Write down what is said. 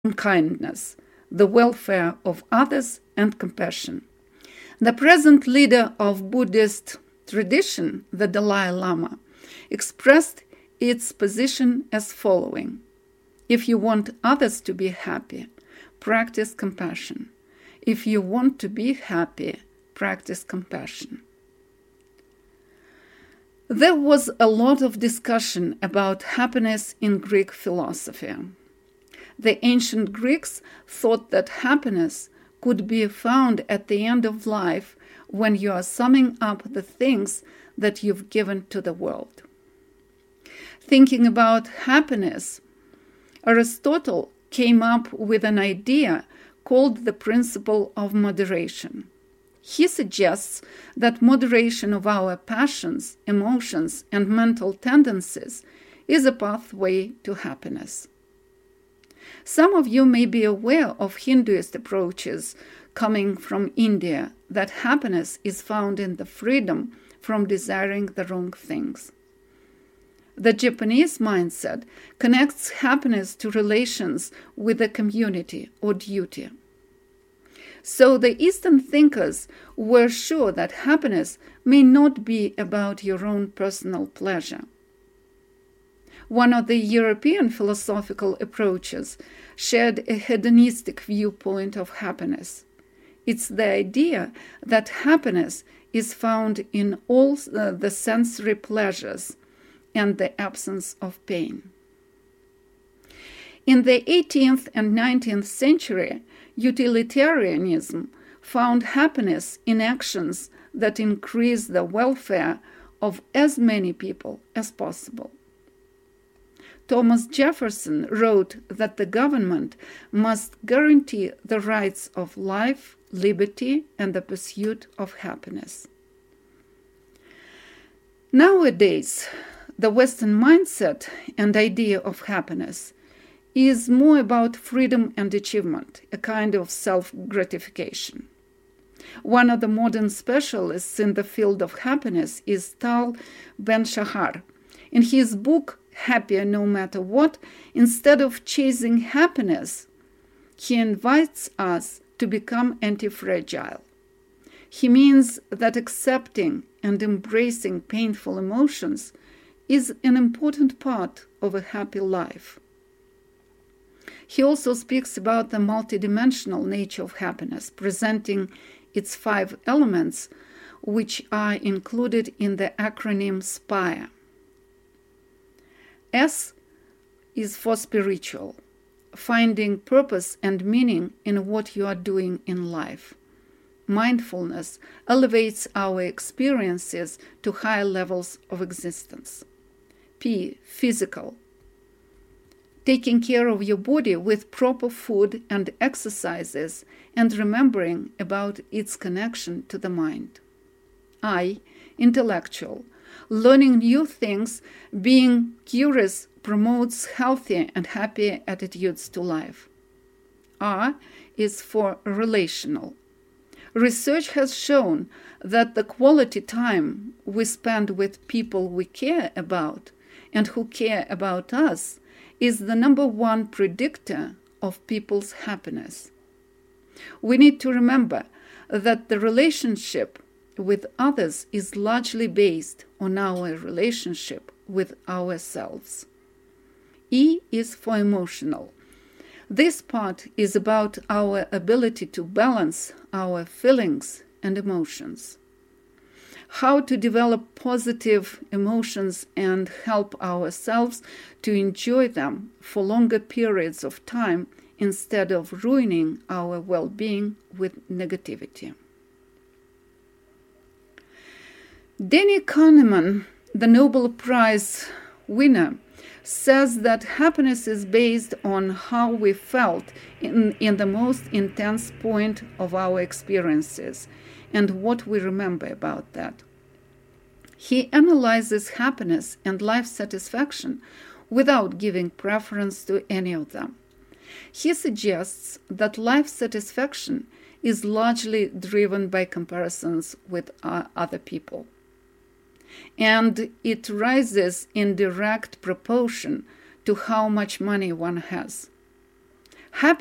kindness, the welfare of others, and compassion. The present leader of Buddhist tradition, the Dalai Lama, expressed its position as following: if you want others to be happy, practice compassion. If you want to be happy, practice compassion. There was a lot of discussion about happiness in Greek philosophy. The ancient Greeks thought that happiness could be found at the end of life when you are summing up the things that you've given to the world. Thinking about happiness, Aristotle came up with an idea called the principle of moderation. He suggests that moderation of our passions, emotions, and mental tendencies is a pathway to happiness. Some of you may be aware of Hinduist approaches coming from India that happiness is found in the freedom from desiring the wrong things. The Japanese mindset connects happiness to relations with the community or duty. So the Eastern thinkers were sure that happiness may not be about your own personal pleasure. One of the European philosophical approaches shared a hedonistic viewpoint of happiness. It's the idea that happiness is found in all the sensory pleasures and the absence of pain. In the 18th and 19th century, utilitarianism found happiness in actions that increase the welfare of as many people as possible. Thomas Jefferson wrote that the government must guarantee the rights of life, liberty, and the pursuit of happiness. Nowadays, the Western mindset and idea of happiness is more about freedom and achievement, a kind of self-gratification. One of the modern specialists in the field of happiness is Tal Ben-Shahar. In his book, Happier No Matter What, instead of chasing happiness, he invites us to become anti-fragile. He means that accepting and embracing painful emotions is an important part of a happy life. He also speaks about the multidimensional nature of happiness, presenting its 5 elements, which are included in the acronym SPIRE. S is for spiritual, finding purpose and meaning in what you are doing in life. Mindfulness elevates our experiences to higher levels of existence. P, physical, taking care of your body with proper food and exercises and remembering about its connection to the mind. I, intellectual, learning new things, being curious promotes healthy and happy attitudes to life. R is for relational. Research has shown that the quality time we spend with people we care about and who care about us is the number 1 predictor of people's happiness. We need to remember that the relationship with others is largely based on our relationship with ourselves. E is for emotional. This part is about our ability to balance our feelings and emotions. How to develop positive emotions and help ourselves to enjoy them for longer periods of time instead of ruining our well-being with negativity. Danny Kahneman, the Nobel Prize winner, says that happiness is based on how we felt in the most intense point of our experiences and what we remember about that. He analyzes happiness and life satisfaction without giving preference to any of them. He suggests that life satisfaction is largely driven by comparisons with other people, and it rises in direct proportion to how much money one has. Happy